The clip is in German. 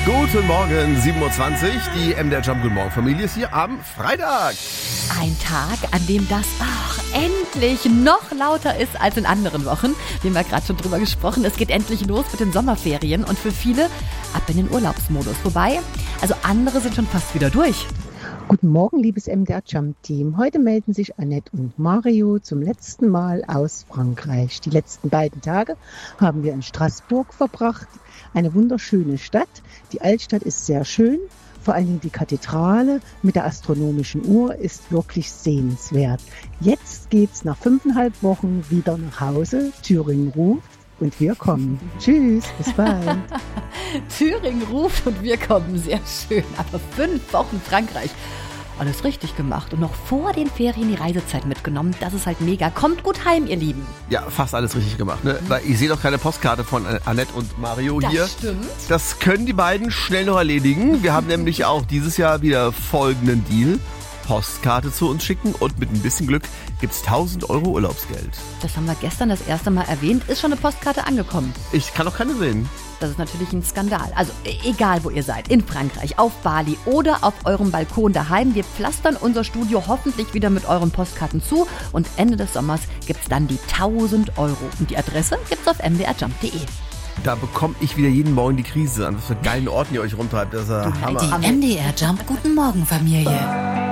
Guten Morgen, 7.20 Uhr. Die MDR Jump Guten Morgen Familie ist hier am Freitag. Ein Tag, an dem das endlich noch lauter ist als in anderen Wochen. Wir haben ja gerade schon drüber gesprochen. Es geht endlich los mit den Sommerferien und für viele ab in den Urlaubsmodus. Wobei, also andere sind schon fast wieder durch. Guten Morgen, liebes MDR Jump Team. Heute melden sich Annette und Mario zum letzten Mal aus Frankreich. Die letzten beiden Tage haben wir in Straßburg verbracht. Eine wunderschöne Stadt. Die Altstadt ist sehr schön. Vor allen Dingen die Kathedrale mit der astronomischen Uhr ist wirklich sehenswert. Jetzt geht's nach 5,5 Wochen wieder nach Hause. Thüringen ruft und wir kommen. Tschüss, bis bald. Thüringen ruft und wir kommen, sehr schön. Aber 5 Wochen Frankreich. Alles richtig gemacht und noch vor den Ferien die Reisezeit mitgenommen. Das ist halt mega. Kommt gut heim, ihr Lieben. Ja, fast alles richtig gemacht, ne? Weil ich sehe doch keine Postkarte von Annette und Mario hier. Das stimmt. Das können die beiden schnell noch erledigen. Wir haben nämlich auch dieses Jahr wieder folgenden Deal. Postkarte zu uns schicken und mit ein bisschen Glück gibt's 1.000 Euro Urlaubsgeld. Das haben wir gestern das erste Mal erwähnt. Ist schon eine Postkarte angekommen. Ich kann doch keine sehen. Das ist natürlich ein Skandal. Also egal, wo ihr seid, in Frankreich, auf Bali oder auf eurem Balkon daheim, wir pflastern unser Studio hoffentlich wieder mit euren Postkarten zu und Ende des Sommers gibt's dann die 1.000 Euro. Und die Adresse gibt's auf mdrjump.de. Da bekomme ich wieder jeden Morgen die Krise an. Was für geilen Orten ihr euch rumtreibt. Das ist ja Hammer. Die MDR Jump Guten Morgen Familie.